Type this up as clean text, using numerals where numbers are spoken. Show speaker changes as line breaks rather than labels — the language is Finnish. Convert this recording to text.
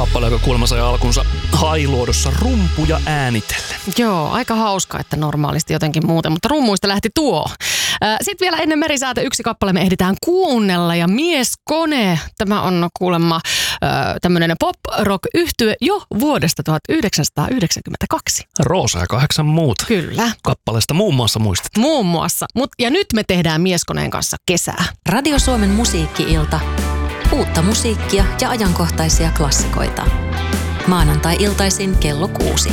kappale, joka kuulemma sai alkunsa Hailuodossa rumpuja äänitellen.
Joo, aika hauska, että normaalisti jotenkin muuten, mutta rummuista lähti tuo. Sitten vielä ennen Merisäätä yksi kappale me ehditään kuunnella ja Mieskone. Tämä on kuulemma tämmöinen pop-rock-yhtye jo vuodesta 1992.
Roosa ja 8 muuta.
Kyllä.
Kappaleesta muun muassa muistat.
Muun muassa. Ja nyt me tehdään Mieskoneen kanssa kesää.
Radio Suomen musiikki-ilta. Uutta musiikkia ja ajankohtaisia klassikoita. Maanantai-iltaisin kello 6.